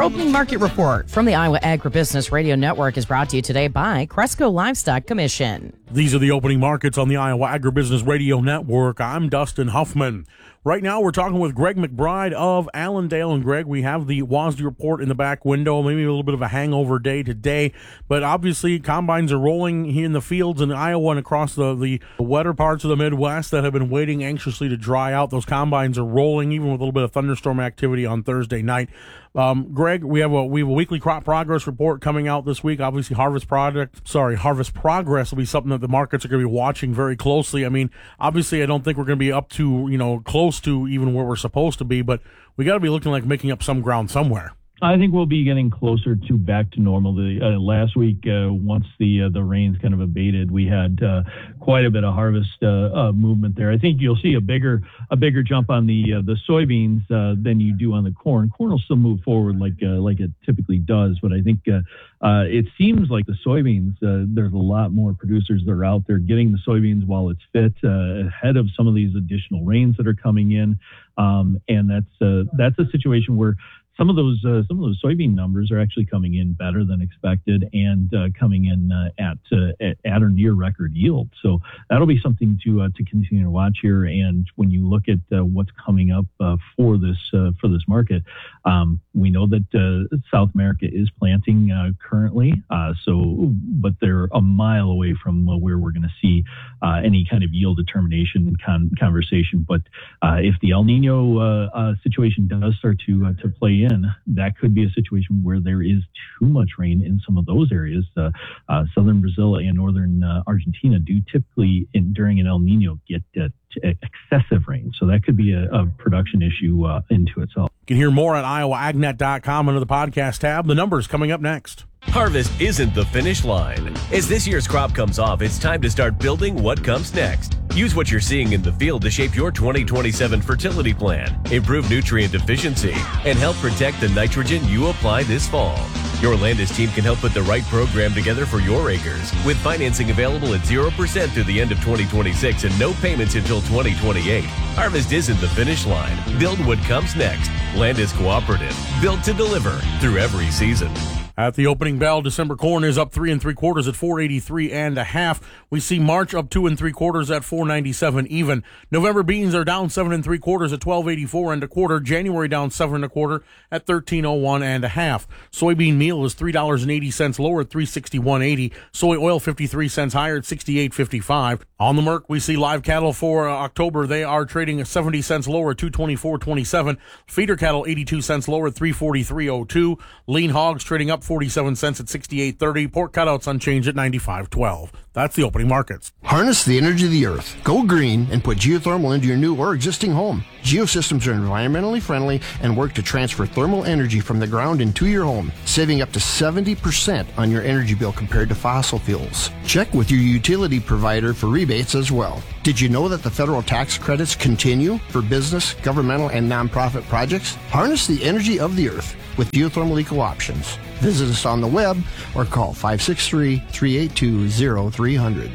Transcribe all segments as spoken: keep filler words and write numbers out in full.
Your opening market report from the Iowa Agribusiness Radio Network is brought to you today by Cresco Livestock Commission. These are the opening markets on the Iowa Agribusiness Radio Network. I'm Dustin Huffman. Right now, we're talking with Greg McBride of Allendale. And, Greg, we have the W A S D report in the back window, maybe a little bit of a hangover day today. But obviously, combines are rolling here in the fields in Iowa and across the, the wetter parts of the Midwest that have been waiting anxiously to dry out. Those combines are rolling, even with a little bit of thunderstorm activity on Thursday night. Um, Greg, we have a we have a weekly crop progress report coming out this week. Obviously, harvest product, sorry, harvest progress will be something that the markets are going to be watching very closely. I mean, obviously, I don't think we're going to be up to, you know, close to even where we're supposed to be, but we got to be looking like making up some ground somewhere. I think we'll be getting closer to back to normal. The uh, last week, uh, once the uh, the rains kind of abated, we had uh, quite a bit of harvest uh, uh, movement there. I think you'll see a bigger a bigger jump on the uh, the soybeans uh, than you do on the corn. Corn will still move forward like uh, like it typically does, but I think uh, uh, it seems like the soybeans. Uh, there's a lot more producers that are out there getting the soybeans while it's fit, uh, ahead of some of these additional rains that are coming in, um, and that's uh, that's a situation where Some of those uh, some of those soybean numbers are actually coming in better than expected and uh, coming in uh, at, uh, at at or near record yield. So that'll be something to uh, to continue to watch here. And when you look at uh, what's coming up uh, for this uh, for this market, um, we know that uh, South America is planting uh, currently. Uh, so, but they're a mile away from uh, where we're going to see uh, any kind of yield determination con- conversation. But uh, if the El Nino uh, uh, situation does start to uh, to play in, that could be a situation where there is too much rain in some of those areas. Uh, uh, southern Brazil and northern uh, Argentina do typically, in, during an El Nino, get uh, t- excessive rain. So that could be a, a production issue uh, into itself. You can hear more at iowa ag net dot com under the podcast tab. The numbers coming up next. Harvest isn't the finish line. As this year's crop comes off, it's time to start building what comes next. Use what you're seeing in the field to shape your twenty twenty-seven fertility plan, improve nutrient efficiency, and help protect the nitrogen you apply this fall. Your Landis team can help put the right program together for your acres, with financing available at zero percent through the end of twenty twenty-six and no payments until twenty twenty-eight. Harvest isn't the finish line. Build what comes next. Landis Cooperative, built to deliver through every season. At the opening bell, December corn is up three and three quarters at four eighty-three and a half. We see March up two and three quarters at four ninety-seven even. November beans are down seven and three quarters at twelve eighty-four and a quarter. January down seven and a quarter at thirteen oh one and a half. Soybean meal is three dollars and eighty cents lower at three sixty-one eighty. Soy oil fifty-three cents higher at sixty-eight fifty-five. On the Merc, we see live cattle for uh, October. They are trading seventy cents lower at two twenty-four twenty-seven. Feeder cattle eighty-two cents lower at three forty-three oh two. Lean hogs trading up forty-seven cents at sixty-eight thirty. Pork cutouts unchanged at ninety-five twelve. That's the opening markets. Harness the energy of the earth. Go green and put geothermal into your new or existing home. Geosystems are environmentally friendly and work to transfer thermal energy from the ground into your home, saving up to seventy percent on your energy bill compared to fossil fuels. Check with your utility provider for rebates as well. Did you know that the federal tax credits continue for business, governmental, and nonprofit projects? Harness the energy of the earth with geothermal eco options. Visit us on the web or call five six three, three eight two, zero three zero zero.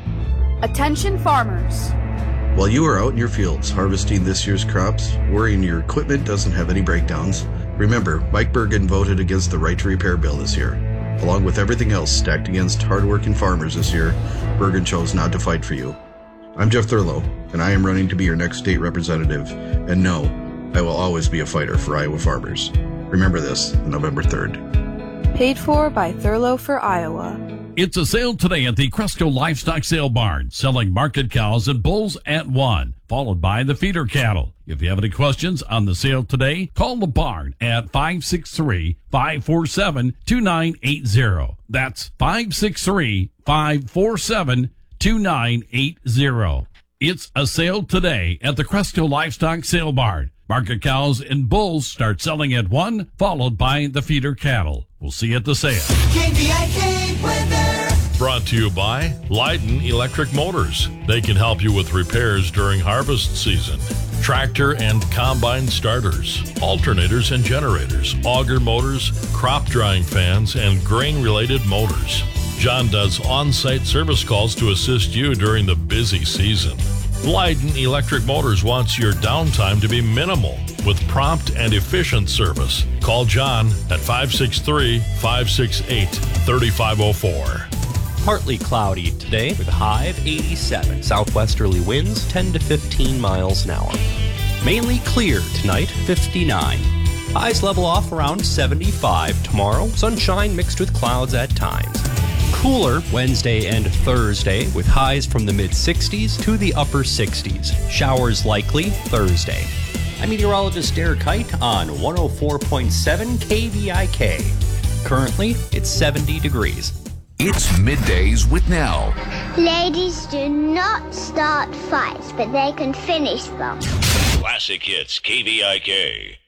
Attention farmers. While you are out in your fields harvesting this year's crops, worrying your equipment doesn't have any breakdowns, remember, Mike Bergen voted against the right to repair bill this year. Along with everything else stacked against hardworking farmers this year, Bergen chose not to fight for you. I'm Jeff Thurlow, and I am running to be your next state representative. And no, I will always be a fighter for Iowa farmers. Remember this, November third. Paid for by Thurlow for Iowa. It's a sale today at the Cresco Livestock Sale Barn, selling market cows and bulls at one, followed by the feeder cattle. If you have any questions on the sale today, call the barn at five six three, five four seven, two nine eight zero. That's five six three, five four seven, two nine eight zero. It's a sale today at the Cresco Livestock Sale Barn. Market cows and bulls start selling at one, followed by the feeder cattle. We'll see you at the sale. K V I K weather. Brought to you by Leiden Electric Motors. They can help you with repairs during harvest season. Tractor and combine starters, alternators and generators, auger motors, crop drying fans, and grain-related motors. John does on-site service calls to assist you during the busy season. Leiden Electric Motors wants your downtime to be minimal. with prompt and efficient service. Call John at five six three, five six eight, three five zero four. Partly cloudy today with a high of eighty-seven. Southwesterly winds ten to fifteen miles an hour. Mainly clear tonight, fifty-nine. Highs level off around seventy-five tomorrow. Sunshine mixed with clouds at times. Cooler Wednesday and Thursday with highs from the mid-sixties to the upper sixties. Showers likely Thursday. I'm meteorologist Derek Kite on one oh four point seven K V I K. Currently, it's seventy degrees. It's Middays with Nell. Ladies do not start fights, but they can finish them. Classic Hits K V I K.